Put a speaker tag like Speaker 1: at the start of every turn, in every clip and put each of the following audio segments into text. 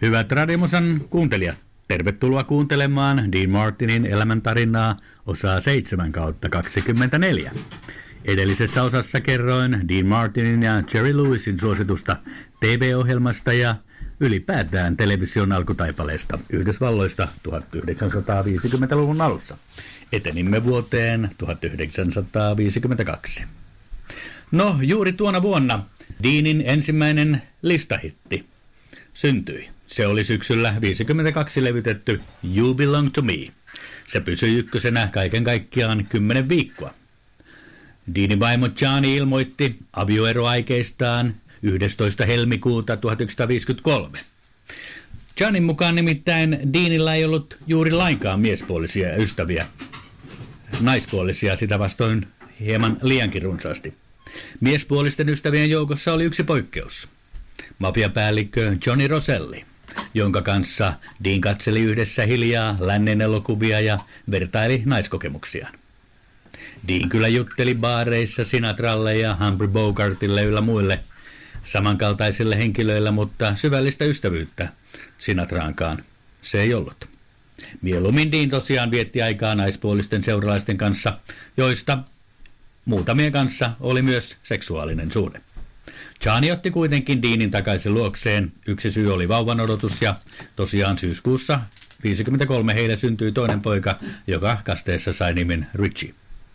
Speaker 1: Hyvät Radiomusan kuuntelijat, tervetuloa kuuntelemaan Dean Martinin elämäntarinaa osaa 7 kautta 24. Edellisessä osassa kerroin Dean Martinin ja Jerry Lewisin suositusta TV-ohjelmasta ja ylipäätään television alkutaipaleesta Yhdysvalloista 1950-luvun alussa. Etenimme vuoteen 1952. No, juuri tuona vuonna Deanin ensimmäinen listahitti syntyi. Se oli syksyllä 1952 levytetty You Belong to Me. Se pysyi ykkösenä kaiken kaikkiaan 10 viikkoa. Deanin vaimo Johnny ilmoitti avioeroaikeistaan 11. helmikuuta 1953. Johnin mukaan nimittäin Deanilla ei ollut juuri lainkaan miespuolisia ystäviä. Naispuolisia sitä vastoin hieman liiankin runsaasti. Miespuolisten ystävien joukossa oli yksi poikkeus. Mafiapäällikkö Johnny Roselli, jonka kanssa Dean katseli yhdessä hiljaa lännen elokuvia ja vertaili naiskokemuksiaan. Dean kyllä jutteli baareissa Sinatralle ja Humphrey Bogartille yllä muille samankaltaisille henkilöille, mutta syvällistä ystävyyttä Sinatraankaan se ei ollut. Mieluummin Dean tosiaan vietti aikaa naispuolisten seuralaisten kanssa, joista muutamien kanssa oli myös seksuaalinen suhde. Johnny otti kuitenkin Deanin takaisin luokseen. Yksi syy oli vauvan odotus ja tosiaan syyskuussa 1953 heille syntyi toinen poika, joka kasteessa sai nimen Richie.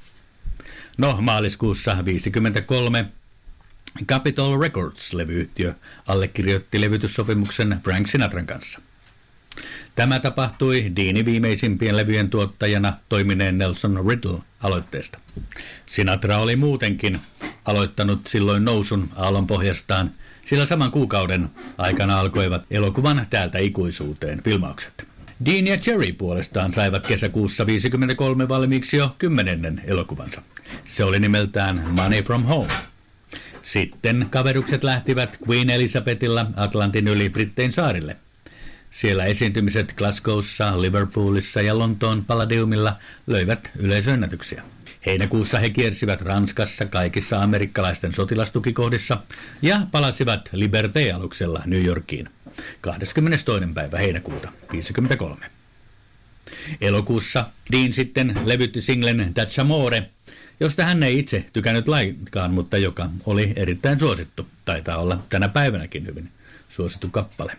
Speaker 1: No, maaliskuussa 1953 Capitol Records-levyyhtiö allekirjoitti levytyssopimuksen Frank Sinatran kanssa. Tämä tapahtui Deanin viimeisimpien levyjen tuottajana toimineen Nelson Riddle aloitteesta. Sinatra oli muutenkin aloittanut silloin nousun aallonpohjastaan, sillä saman kuukauden aikana alkoivat elokuvan Täältä ikuisuuteen filmaukset. Dean ja Jerry puolestaan saivat kesäkuussa 1953 valmiiksi jo 10. elokuvansa. Se oli nimeltään Money from Home. Sitten kaverukset lähtivät Queen Elizabethilla Atlantin yli Brittein saarille. Siellä esiintymiset Glasgowssa, Liverpoolissa ja Lontoon Palladiumilla löivät yleisöennätyksiä. Heinäkuussa he kiersivät Ranskassa kaikissa amerikkalaisten sotilastukikohdissa ja palasivat Liberté-aluksella New Yorkiin 22. päivä heinäkuuta 1953. Elokuussa Dean sitten levytti singlen That's Amore, josta hän ei itse tykännyt lainkaan, mutta joka oli erittäin suosittu. Taitaa olla tänä päivänäkin hyvin suosittu kappale.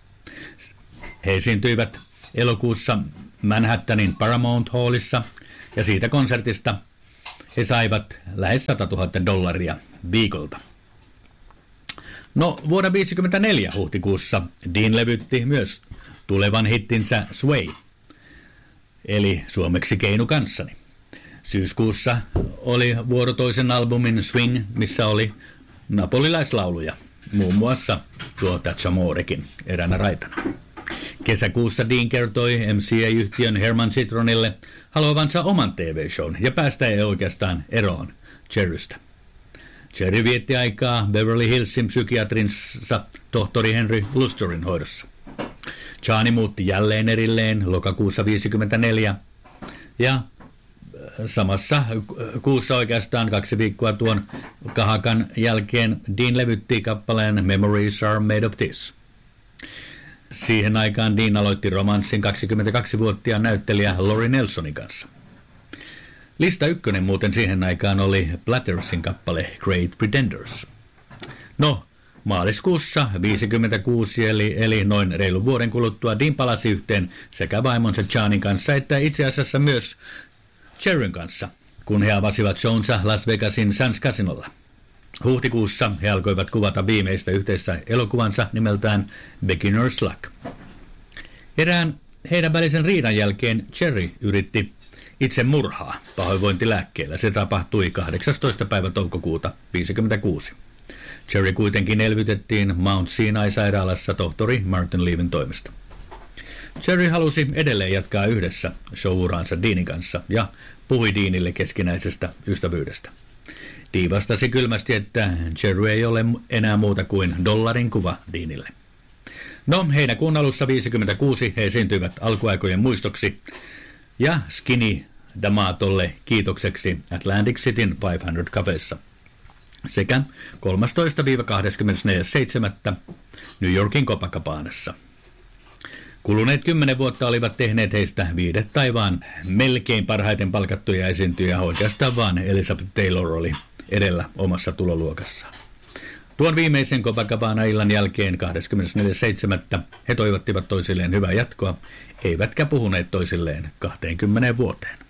Speaker 1: He esiintyivät elokuussa Manhattanin Paramount Hallissa ja siitä konsertista he saivat lähes $100,000 viikolta. No, vuonna 1954 huhtikuussa Dean levytti myös tulevan hittinsä Sway, eli suomeksi Keinu kanssani. Syyskuussa oli vuoro toisen albumin Swing, missä oli napolilaislauluja, muun muassa tuo That's Amorekin eräänä raitana. Kesäkuussa Dean kertoi MCA-yhtiön Herman Citronille haluavansa oman TV-shown ja päästä ei oikeastaan eroon Jerrystä. Jerry vietti aikaa Beverly Hillsin psykiatrinsa tohtori Henry Lusterin hoidossa. Johnny muutti jälleen erilleen lokakuussa 1954 ja samassa kuussa oikeastaan 2 viikkoa tuon kahakan jälkeen Dean levytti kappaleen Memories Are Made of This. Siihen aikaan Dean aloitti romanssin 22-vuotiaan näyttelijä Lori Nelsonin kanssa. Lista ykkönen muuten siihen aikaan oli Plattersin kappale Great Pretenders. No, maaliskuussa 1956 eli noin reilun vuoden kuluttua Dean palasi yhteen sekä vaimonsa Johnin kanssa että itse asiassa myös Jerryn kanssa, kun he avasivat shownsa Las Vegasin Sands Casinolla. Huhtikuussa he alkoivat kuvata viimeistä yhteistä elokuvansa nimeltään Beginner's Luck. Erään heidän välisen riidan jälkeen Jerry yritti itse murhaa pahoinvointilääkkeellä. Se tapahtui 18. päivä toukokuuta 1956. Jerry kuitenkin elvytettiin Mount Sinai-sairaalassa tohtori Martin Leavin toimesta. Jerry halusi edelleen jatkaa yhdessä show-uraansa Deanin kanssa ja puhui Deanille keskinäisestä ystävyydestä. Dee vastasi kylmästi, että Jerry ei ole enää muuta kuin dollarin kuva Deanille. No, heinäkuun alussa 1956 he esiintyivät alkuaikojen muistoksi ja Skinny Damatolle kiitokseksi Atlantic Cityn 500 Cafeessa sekä 13-24.7. New Yorkin Copacabanassa. Kuluneet 10 vuotta olivat tehneet heistä viidet taivaan melkein parhaiten palkattuja esiintyjä, oikeastaan vaan Elizabeth Taylor oli edellä omassa tuloluokassaan. Tuon viimeisen Copacabana-illan jälkeen 24.7. he toivottivat toisilleen hyvää jatkoa, eivätkä puhuneet toisilleen 20 vuoteen.